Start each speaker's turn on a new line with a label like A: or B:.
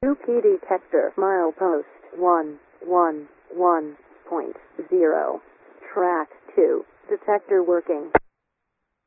A: 2P detector milepost 111.0. Track 2. Detector working.